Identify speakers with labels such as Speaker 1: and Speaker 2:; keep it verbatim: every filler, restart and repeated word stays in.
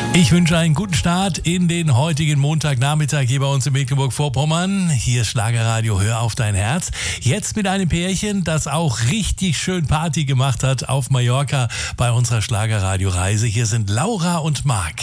Speaker 1: Ich wünsche einen guten Start in den heutigen Montagnachmittag hier bei uns in Mecklenburg-Vorpommern. Hier ist Schlagerradio, hör auf dein Herz. Jetzt mit einem Pärchen, das auch richtig schön Party gemacht hat auf Mallorca bei unserer Schlagerradio-Reise. Hier sind Laura und Marc.